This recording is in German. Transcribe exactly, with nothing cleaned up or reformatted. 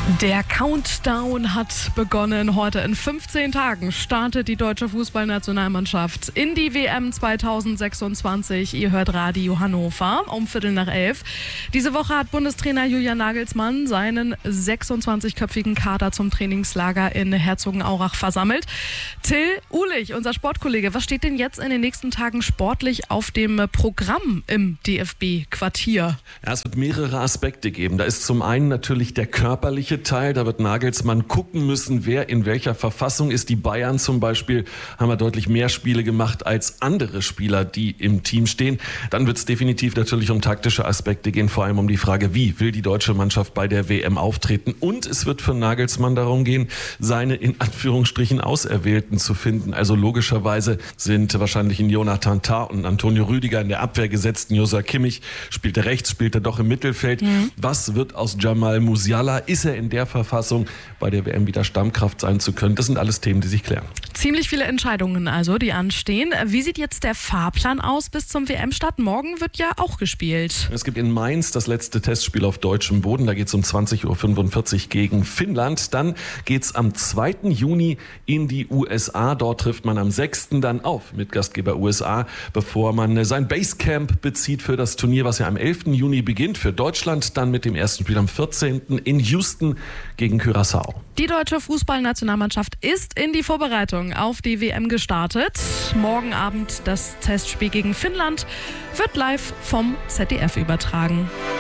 Der Countdown hat begonnen. Heute in fünfzehn Tagen startet die deutsche Fußballnationalmannschaft in die W M zweitausendsechsundzwanzig. Ihr hört Radio Hannover um Viertel nach elf. Diese Woche hat Bundestrainer Julian Nagelsmann seinen sechsundzwanzigköpfigen Kader zum Trainingslager in Herzogenaurach versammelt. Till Uhlich, unser Sportkollege, was steht denn jetzt in den nächsten Tagen sportlich auf dem Programm im D F B-Quartier? Ja, es wird mehrere Aspekte geben. Da ist zum einen natürlich der körperliche Teil. Da wird Nagelsmann gucken müssen, wer in welcher Verfassung ist. Die Bayern zum Beispiel haben ja deutlich mehr Spiele gemacht als andere Spieler, die im Team stehen. Dann wird es definitiv natürlich um taktische Aspekte gehen, vor allem um die Frage, wie will die deutsche Mannschaft bei der W M auftreten. Und es wird für Nagelsmann darum gehen, seine in Anführungsstrichen Auserwählten zu finden. Also logischerweise sind wahrscheinlich in Jonathan Tah und Antonio Rüdiger in der Abwehr gesetzt. Joshua Kimmich spielt er rechts, spielt er doch im Mittelfeld. Mhm. Was wird aus Jamal Musiala? Ist er in der Verfassung, bei der W M wieder Stammkraft sein zu können? Das sind alles Themen, die sich klären. Ziemlich viele Entscheidungen also, die anstehen. Wie sieht jetzt der Fahrplan aus bis zum W M-Start? Morgen wird ja auch gespielt. Es gibt in Mainz das letzte Testspiel auf deutschem Boden. Da geht es um zwanzig Uhr fünfundvierzig gegen Finnland. Dann geht es am zweiten Juni in die U S A. Dort trifft man am sechsten dann auf mit Gastgeber U S A, bevor man sein Basecamp bezieht für das Turnier, was ja am elften Juni beginnt. Für Deutschland dann mit dem ersten Spiel am vierzehnten in Houston gegen Curaçao. Die deutsche Fußballnationalmannschaft ist in die Vorbereitung auf die W M gestartet. Morgen Abend das Testspiel gegen Finnland wird live vom Z D F übertragen.